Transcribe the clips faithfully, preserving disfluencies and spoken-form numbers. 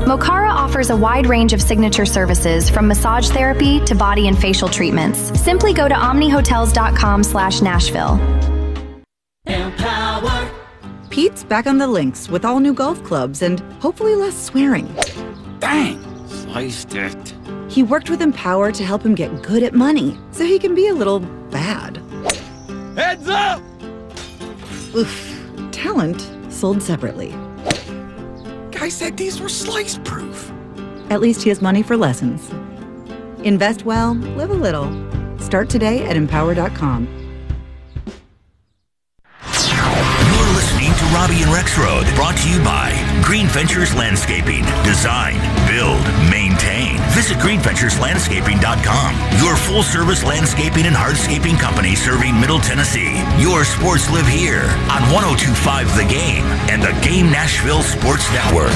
Mokara offers a wide range of signature services from massage therapy to body and facial treatments. Simply go to omnihotels.com slash Nashville. Empower. Pete's back on the links with all new golf clubs and hopefully less swearing. Dang, sliced it. He worked with Empower to help him get good at money so he can be a little bad. Heads up! Oof. Talent sold separately. Guy said these were slice-proof. At least he has money for lessons. Invest well, live a little. Start today at empower dot com. You're listening to Robbie and Rexroad, brought to you by Green Ventures Landscaping. Design, build, maintain. Visit green ventures landscaping dot com. Your full-service landscaping and hardscaping company serving Middle Tennessee. Your sports live here on one oh two point five The Game and the Game Nashville Sports Network.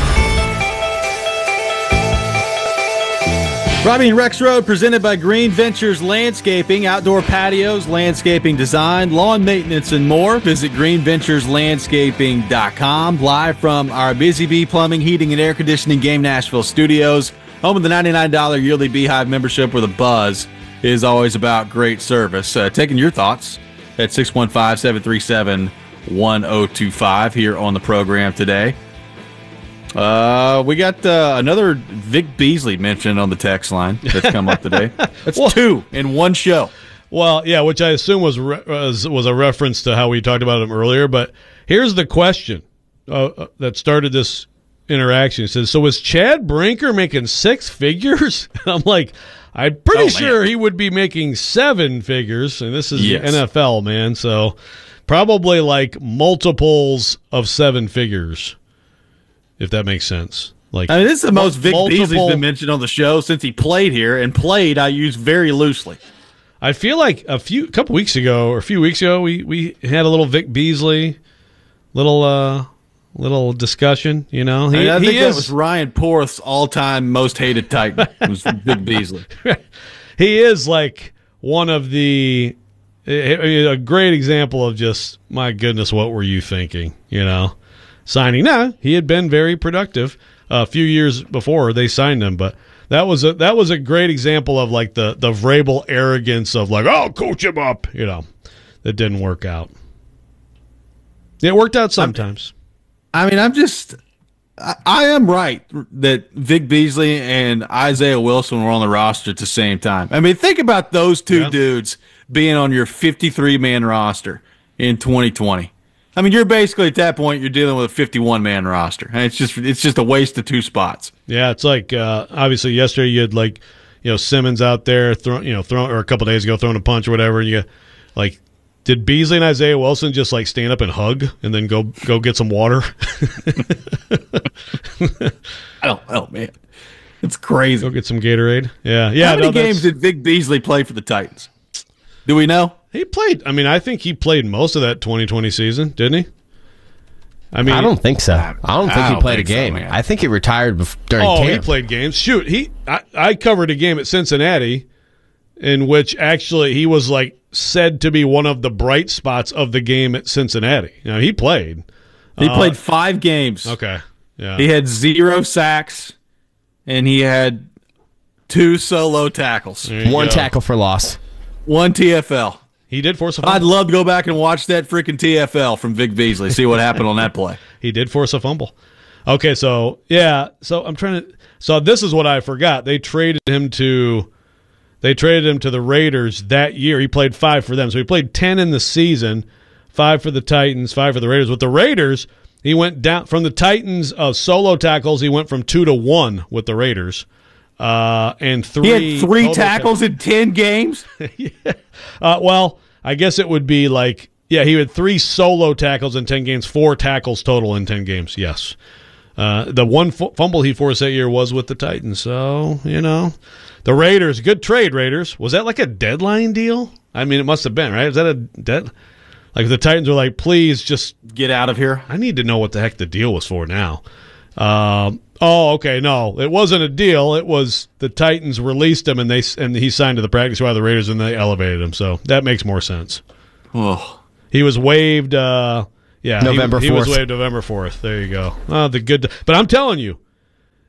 Robbie and Rexroad, presented by Green Ventures Landscaping, outdoor patios, landscaping design, lawn maintenance, and more. Visit green ventures landscaping dot com. Live from our Busy Bee Plumbing, Heating, and Air Conditioning Game Nashville studios, home of the ninety-nine dollars yearly Beehive membership, where the buzz is always about great service. Uh, taking your thoughts at six one five, seven three seven, one oh two five here on the program today. Uh, we got uh, another Vic Beasley mentioned on the text line that's come up today. That's well, two in one show. Well, yeah, which I assume was, re- was was a reference to how we talked about him earlier. But here's the question uh, that started this interaction. It says, so is Chad Brinker making six figures? And I'm like, I'm pretty oh, sure he would be making seven figures. And this is yes. the N F L, man. So probably like multiples of seven figures. If that makes sense. Like, I mean, this is the most Vic multiple, Beasley's been mentioned on the show since he played here, and played I use very loosely. I feel like a few a couple weeks ago or a few weeks ago we, we had a little Vic Beasley little uh little discussion, you know. He, I, mean, I he think is, that was Ryan Porth's all-time most hated Titan. Was Vic Beasley. He is like one of the a great example of just, my goodness, what were you thinking, you know? Signing. Now, he had been very productive a few years before they signed him, but that was a that was a great example of like the the Vrabel arrogance of like, I'll coach him up, you know. That didn't work out. It worked out sometimes. I mean, I'm just I, I am right that Vic Beasley and Isaiah Wilson were on the roster at the same time. I mean, think about those two yeah. dudes being on your fifty-three man roster in twenty twenty. I mean, you're basically at that point you're dealing with a fifty-one man roster, and it's just it's just a waste of two spots. Yeah, it's like uh, obviously yesterday you had like you know Simmons out there throwing you know throwing or a couple days ago throwing a punch or whatever, and you like did Beasley and Isaiah Wilson just like stand up and hug and then go go get some water? I don't know, man. It's crazy. Go get some Gatorade. Yeah, yeah. How many no, games did Vic Beasley play for the Titans? Do we know? He played. I mean, I think he played most of that twenty twenty season, didn't he? I mean, I don't think so. I don't think I he don't played think a game. so, I think he retired bef- during oh, camp. he played games. Shoot, he. I, I covered a game at Cincinnati, in which actually he was like said to be one of the bright spots of the game at Cincinnati. You know, he played. He uh, played five games. Okay. Yeah. He had zero sacks, and he had two solo tackles. One go. tackle for loss. One T F L. He did force a fumble. I'd love to go back and watch that freaking T F L from Vic Beasley, see what happened on that play. He did force a fumble. Okay, so, yeah, so I'm trying to – so this is what I forgot. They traded him to – they traded him to the Raiders that year. He played five for them. So he played ten in the season, five for the Titans, five for the Raiders. With the Raiders, he went down – from the Titans uh, solo tackles, he went from two to one with the Raiders. Uh, and three He had three tackles in ten games? yeah. Uh, well, I guess it would be like, yeah, he had three solo tackles in ten games, four tackles total in ten games, yes. Uh, the one f- fumble he forced that year was with the Titans. So, you know, the Raiders, good trade, Raiders. Was that like a deadline deal? I mean, it must have been, right? Is that a dead? Like the Titans were like, please just get out of here. I need to know what the heck the deal was for now. Um, oh, okay, no, it wasn't a deal. It was the Titans released him, and they and he signed to the practice squad of the Raiders, and they elevated him. So that makes more sense. Oh, he was waived. Uh, yeah, November he, fourth. He was waived November fourth. There you go. Oh, the good. But I'm telling you,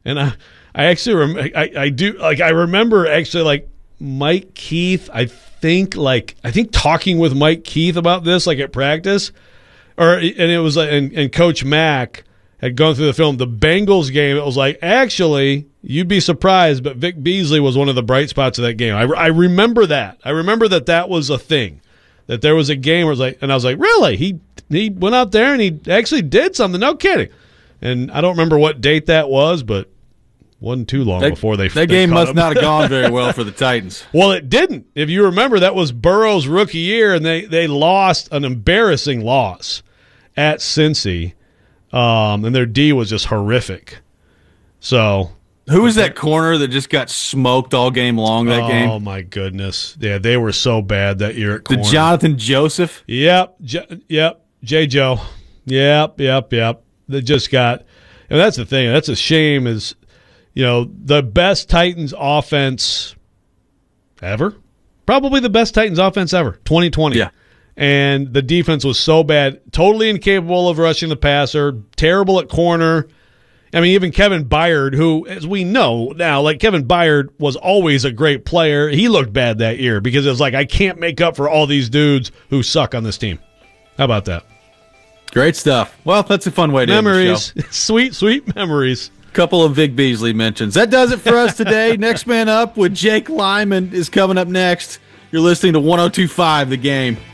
And I, I actually, rem- I, I do, like, I remember actually, like, Mike Keith, I think, like, I think talking with Mike Keith about this, like, at practice, or, and it was, like, and, and Coach Mack had gone through the film, the Bengals game, it was like, actually, you'd be surprised, but Vic Beasley was one of the bright spots of that game. I, I remember that. I remember that that was a thing, that there was a game where it was like, and I was like, really? He, he went out there and he actually did something. No kidding. And I don't remember what date that was, but wasn't too long that, before they That they game must him. not have gone very well for the Titans. Well, it didn't. If you remember, that was Burrow's rookie year, and they, they lost an embarrassing loss at Cincy, um, and their D was just horrific. So, who was that corner that just got smoked all game long that oh, game? Oh, my goodness. Yeah, they were so bad that year at The corner. Jonathan Joseph? Yep, J- yep, J. Joe. Yep, yep, yep. They just got – and that's the thing. That's a shame is, you know, the best Titans offense ever. Probably the best Titans offense ever, twenty twenty. Yeah. And the defense was so bad, totally incapable of rushing the passer, terrible at corner. I mean, even Kevin Byard, who, as we know now, like Kevin Byard was always a great player. He looked bad that year because it was like, I can't make up for all these dudes who suck on this team. How about that? Great stuff. Well, that's a fun way to memories. end the show. Sweet, sweet memories. Couple of Vic Beasley mentions. That does it for us today. Next Man Up with Jake Lyman is coming up next. You're listening to one oh two point five The Game.